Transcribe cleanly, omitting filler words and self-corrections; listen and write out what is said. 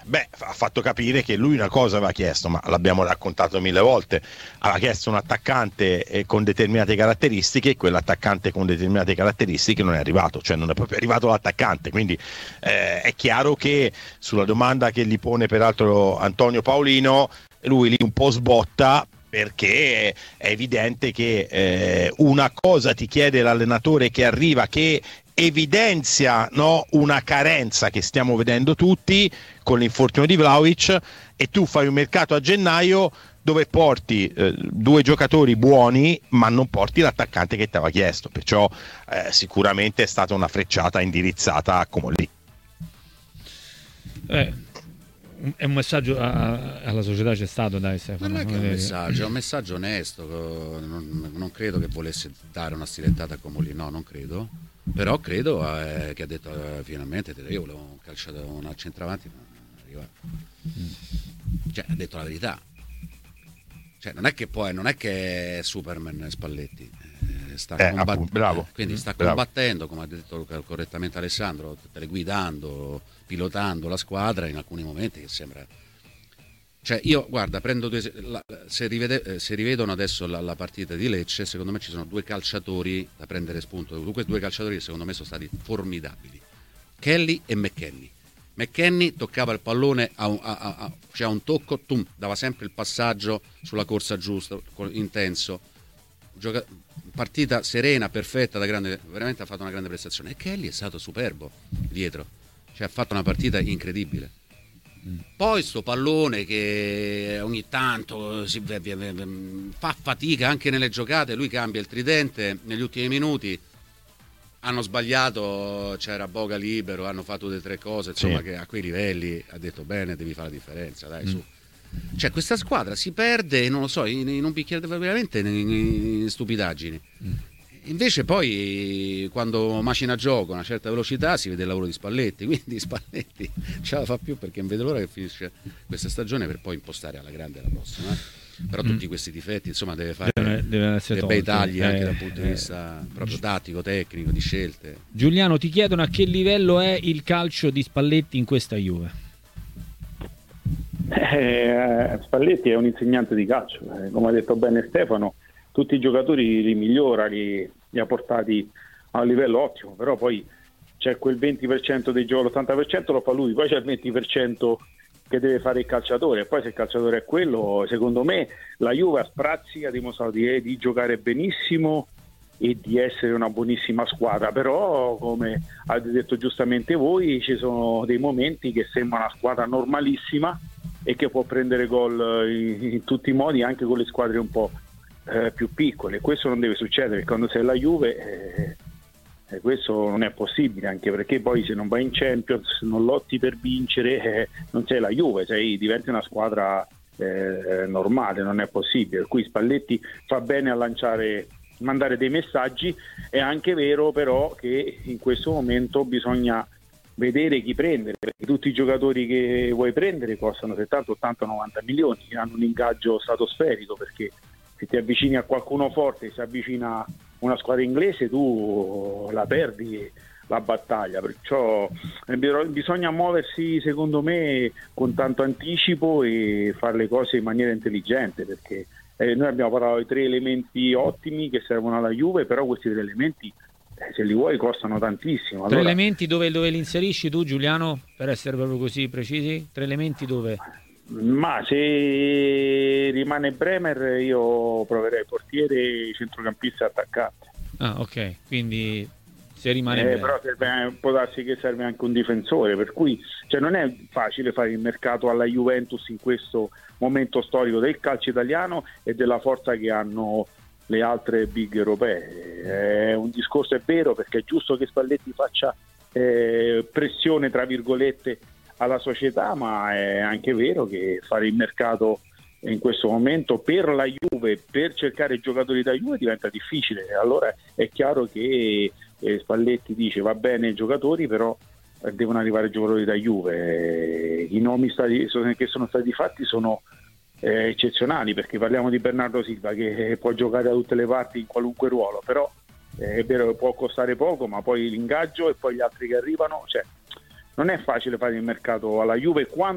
Ha fatto capire che lui una cosa aveva chiesto, ma l'abbiamo raccontato 1000 volte, aveva chiesto un attaccante con determinate caratteristiche, e quell'attaccante con determinate caratteristiche non è arrivato, cioè non è proprio arrivato l'attaccante, quindi è chiaro che sulla domanda che gli pone peraltro Antonio Paolino, lui lì un po' sbotta, perché è evidente che una cosa ti chiede l'allenatore che arriva, che evidenzia, no, una carenza che stiamo vedendo tutti con l'infortunio di Vlahovic, e tu fai un mercato a gennaio dove porti 2 giocatori buoni ma non porti l'attaccante che ti aveva chiesto, perciò sicuramente è stata una frecciata indirizzata a Comolli. È un messaggio alla società, c'è stato, dai Stefano. Ma non è che è un messaggio onesto, non credo che volesse dare una stilettata a Comolli, no, non credo, però credo che ha detto finalmente io volevo un calciatore, un centravanti, cioè ha detto la verità, cioè non è che è Superman Spalletti, quindi sta combattendo, come ha detto correttamente Alessandro, teleguidando, pilotando la squadra in alcuni momenti che sembra, cioè io guarda, prendo se rivedono adesso la partita di Lecce, secondo me ci sono 2 calciatori da prendere spunto, questi 2 calciatori che secondo me sono stati formidabili, Kelly e McKennie. McKennie toccava il pallone c'era un tocco, dava sempre il passaggio sulla corsa giusta, intenso, partita serena, perfetta, veramente ha fatto una grande prestazione, e Kelly è stato superbo dietro, cioè ha fatto una partita incredibile. Poi sto pallone che ogni tanto fa fatica anche nelle giocate, lui cambia il tridente negli ultimi minuti, hanno sbagliato, c'era Boga libero, hanno fatto 2 o 3 cose, insomma, che a quei livelli ha detto bene, devi fare la differenza, dai, su. Cioè questa squadra si perde, non lo so, in un bicchiere, veramente in stupidaggini. Invece poi quando macina gioco a una certa velocità si vede il lavoro di Spalletti, quindi Spalletti ce la fa più, perché non vede l'ora che finisce questa stagione per poi impostare alla grande la prossima. Però tutti questi difetti, insomma, deve fare dei bei tagli anche dal punto di vista proprio tattico, tecnico, di scelte. Giuliano, ti chiedono a che livello è il calcio di Spalletti in questa Juve. Spalletti è un insegnante di calcio, come ha detto bene Stefano, tutti i giocatori li migliora, li ha portati a un livello ottimo, però poi c'è quel 20% dei giochi, l'80% lo fa lui, poi c'è il 20% che deve fare il calciatore, e poi se il calciatore è quello, secondo me la Juve a sprazzi ha dimostrato di giocare benissimo e di essere una buonissima squadra, però come avete detto giustamente voi, ci sono dei momenti che sembra una squadra normalissima e che può prendere gol in tutti i modi, anche con le squadre un po' più piccole. Questo non deve succedere, quando sei la Juve questo non è possibile, anche perché poi se non vai in Champions, non lotti per vincere, non sei la Juve, diventi una squadra normale, non è possibile. Per cui Spalletti fa bene a mandare dei messaggi. È anche vero però che in questo momento bisogna vedere chi prendere, perché tutti i giocatori che vuoi prendere costano 70, 80, 90 milioni, hanno un ingaggio stratosferico, perché se ti avvicini a qualcuno forte, si avvicina una squadra inglese, tu la perdi la battaglia, perciò bisogna muoversi secondo me con tanto anticipo e fare le cose in maniera intelligente, perché noi abbiamo parlato di 3 elementi ottimi che servono alla Juve, però questi 3 elementi se li vuoi costano tantissimo. 3 elementi dove li inserisci tu, Giuliano, per essere proprio così precisi? 3 elementi dove? Ma se rimane Bremer io proverei portiere, centrocampista e attaccante. Ah, ok, quindi se rimane però può darsi che serve anche un difensore, per cui non è facile fare il mercato alla Juventus in questo momento storico del calcio italiano e della forza che hanno le altre big europee. È un discorso, è vero, perché è giusto che Spalletti faccia pressione tra virgolette alla società, ma è anche vero che fare il mercato in questo momento per la Juve, per cercare giocatori da Juve, diventa difficile. Allora è chiaro che Spalletti dice va bene i giocatori, però devono arrivare giocatori da Juve. I nomi che sono stati fatti sono eccezionali, perché parliamo di Bernardo Silva che può giocare da tutte le parti in qualunque ruolo, però è vero che può costare poco, ma poi l'ingaggio e poi gli altri che arrivano, non è facile fare il mercato alla Juve quando